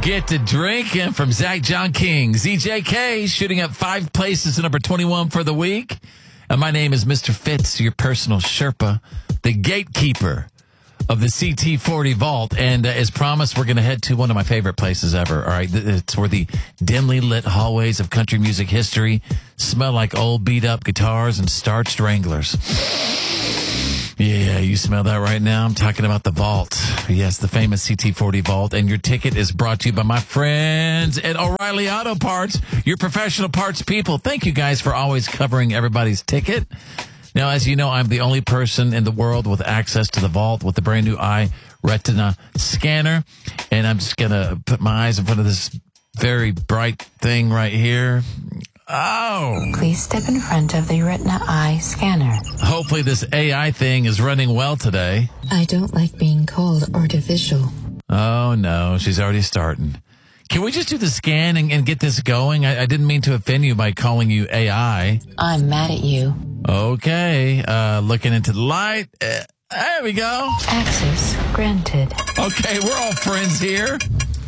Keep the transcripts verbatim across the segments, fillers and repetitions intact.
Get to drinking from Zach John King. Z J K shooting up five places to number twenty-one for the week. And my name is Mister Fitz, your personal Sherpa, the gatekeeper of the C T forty Vault. And uh, as promised, we're going to head to one of my favorite places ever. All right. It's where the dimly lit hallways of country music history smell like old beat up guitars and starched Wranglers. Yeah, you smell that right now. I'm talking about the Vault. Yes, the famous C T forty Vault. And your ticket is brought to you by my friends at O'Reilly Auto Parts, your professional parts people. Thank you guys for always covering everybody's ticket. Now, as you know, I'm the only person in the world with access to the Vault with the brand new Eye Retina scanner. And I'm just going to put my eyes in front of this very bright thing right here. Oh. Please step in front of the Retina Eye scanner. Hopefully this A I thing is running well today. I don't like being called artificial. Oh, no. She's already starting. Can we just do the scan and, and get this going? I, I didn't mean to offend you by calling you A I. I'm mad at you. Okay. Uh, looking into the light. Uh, there we go. Access granted. Okay, we're all friends here.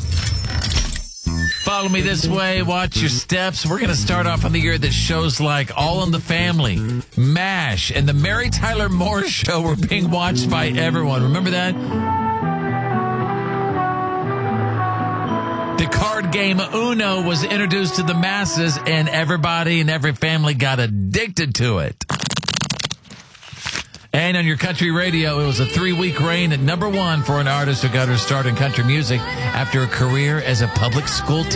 Follow me this way. Watch your steps. We're going to start off on the year that shows like All in the Family, MASH, and the Mary Tyler Moore Show were being watched by everyone. Remember that? The card game Uno was introduced to the masses, and everybody and every family got addicted to it. And on your country radio, it was a three-week reign at number one for an artist who got her start in country music after a career as a public school teacher.